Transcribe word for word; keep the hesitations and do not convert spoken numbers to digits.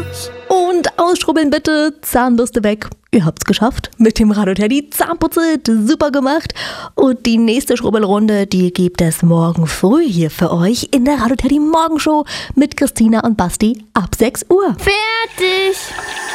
Und ausschrubbeln bitte, Zahnbürste weg. Ihr habt's geschafft. Mit dem Radoteddy Zahnputze, super gemacht. Und die nächste Schrubbelrunde, die gibt es morgen früh hier für euch in der Radoteddy Morgenshow mit Christina und Basti ab sechs Uhr. Fertig!